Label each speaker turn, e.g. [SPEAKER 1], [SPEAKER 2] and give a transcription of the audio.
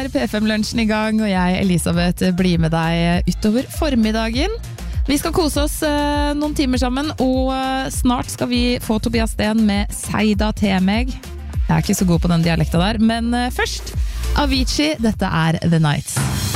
[SPEAKER 1] P5-lunsjen i gang, og jeg, Elisabeth, blir med deg utover formiddagen. Vi skal kose oss noen timer sammen, og snart skal vi få Tobias Sten med Seida til meg. Jeg ikke så god på den dialekta der, men først Avicii, dette The Nights.